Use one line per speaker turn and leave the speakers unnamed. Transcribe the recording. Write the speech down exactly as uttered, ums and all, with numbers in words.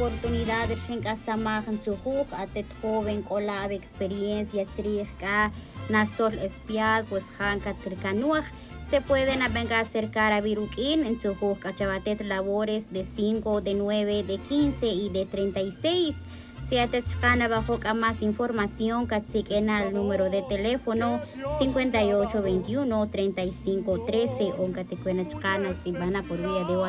oportunidad de shinkasamaj en su juj, atet joven colab experiencia trika nasol espiad pues hanka trikanuaj. Se pueden venga acercar a Viruquín en su juj cachabatet labores de cinco, de nueve, de quince y de treinta y seis. Si atechcana bajo más información, catsiquena el número de teléfono cincuenta y ocho veintiuno treinta y cinco trece o catecuena chcana si van a por vía de WhatsApp.